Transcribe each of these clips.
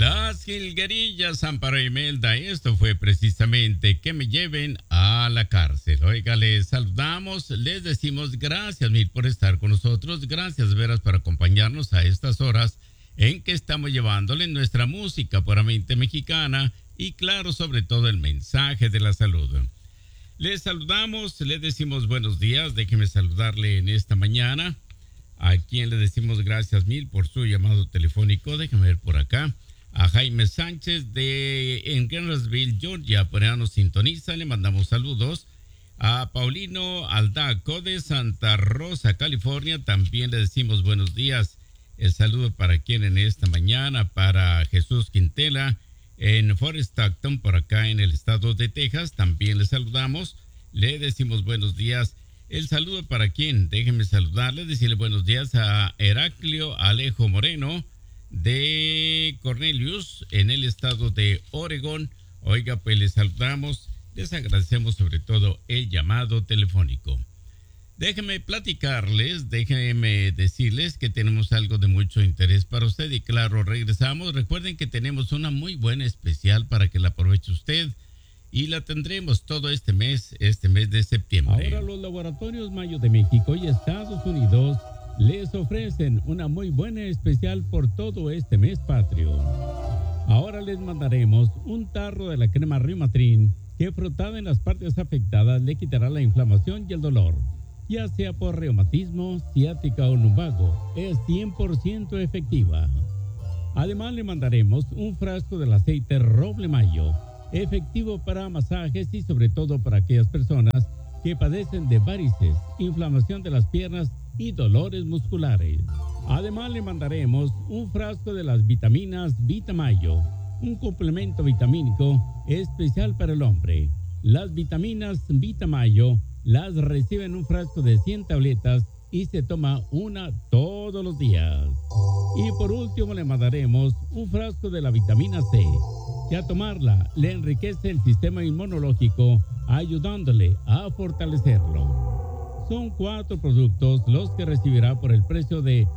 Las jilguerillas Amparo y Imelda, esto fue precisamente que me lleven a la cárcel. Oiga, les saludamos, les decimos gracias mil por estar con nosotros, gracias veras por acompañarnos a estas horas en que estamos llevándole nuestra música puramente mexicana y claro, sobre todo el mensaje de la salud. Les saludamos, les decimos buenos días, déjeme saludarle en esta mañana, a quien le decimos gracias mil por su llamado telefónico, déjeme ver por acá. A Jaime Sánchez en Gainesville, Georgia, por allá nos sintoniza, le mandamos saludos. A Paulino Aldaco de Santa Rosa, California, también le decimos buenos días. El saludo para quien en esta mañana, para Jesús Quintela en Forest Stockton, por acá en el estado de Texas, también le saludamos, le decimos buenos días. El saludo para quien, déjenme saludarle, decirle buenos días a Heraclio Alejo Moreno, de Cornelius en el estado de Oregón. Oiga, pues les saludamos, les agradecemos sobre todo el llamado telefónico. Déjenme platicarles, déjenme decirles que tenemos algo de mucho interés para usted y claro, regresamos. Recuerden que tenemos una muy buena especial para que la aproveche usted y la tendremos todo este mes de septiembre. Ahora los laboratorios Mayo de México y Estados Unidos les ofrecen una muy buena especial por todo este mes patrio. Ahora les mandaremos un tarro de la crema Riumatrin que frotada en las partes afectadas le quitará la inflamación y el dolor, ya sea por reumatismo, ciática o lumbago. Es 100% efectiva. Además le mandaremos un frasco del aceite Roble Mayo, efectivo para masajes y sobre todo para aquellas personas que padecen de varices, inflamación de las piernas y dolores musculares. Además le mandaremos un frasco de las vitaminas Vitamayo, un complemento vitamínico especial para el hombre. Las vitaminas Vitamayo las recibe en un frasco de 100 tabletas y se toma una todos los días. Y por último le mandaremos un frasco de la vitamina C, que a tomarla le enriquece el sistema inmunológico, ayudándole a fortalecerlo. Son 4 productos los que recibirá por el precio de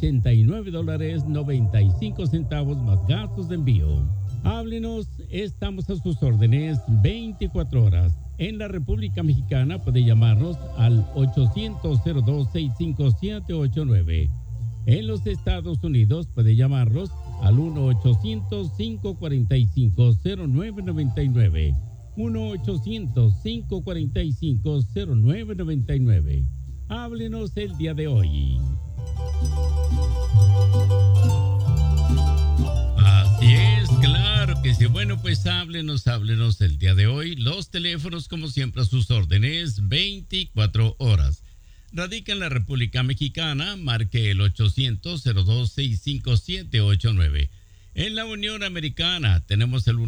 $89.95 más gastos de envío. Háblenos, estamos a sus órdenes 24 horas. En la República Mexicana puede llamarnos al 800-02-65789. En los Estados Unidos puede llamarlos al 1-800-545-0999. 1-800-545-0999. Háblenos el día de hoy. Así es, claro que sí. Bueno, pues háblenos el día de hoy. Los teléfonos, como siempre, a sus órdenes, 24 horas. Radica en la República Mexicana, marque el 800-02-65789. En la Unión Americana tenemos el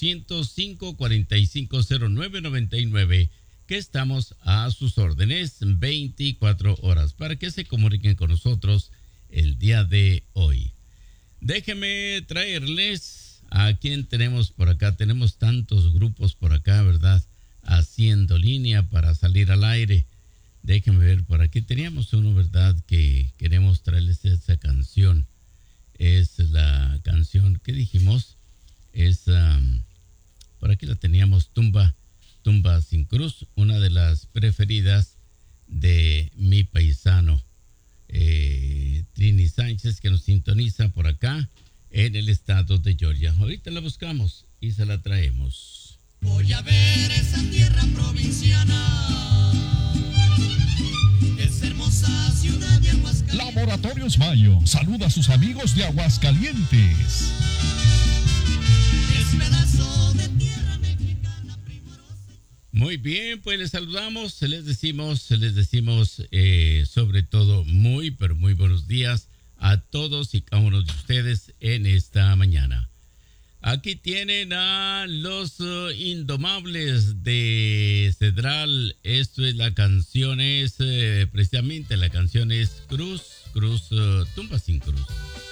1-800-545-0999, que estamos a sus órdenes 24 horas para que se comuniquen con nosotros el día de hoy. Déjenme traerles a quien tenemos por acá. Tenemos tantos grupos por acá, ¿verdad? Haciendo línea para salir al aire. Déjenme ver, por aquí teníamos uno, ¿verdad? Que queremos traerles esa canción. Es la canción que dijimos, es, por aquí la teníamos, Tumba sin Cruz, una de las preferidas de mi paisano, Trini Sánchez, que nos sintoniza por acá en el estado de Georgia. Ahorita la buscamos y se la traemos. Voy a ver esa tierra provinciana, esa hermosa ciudad de Aguascalientes. Laboratorios Mayo saluda a sus amigos de Aguascalientes. Es pedazo de tierra mexicana primorosa. Muy bien, pues les saludamos, les decimos sobre todo muy, pero muy buenos días a todos y cada uno de ustedes en esta mañana. Aquí tienen a los Indomables de Cedral. Esto es la canción, precisamente la canción es Tumba sin Cruz.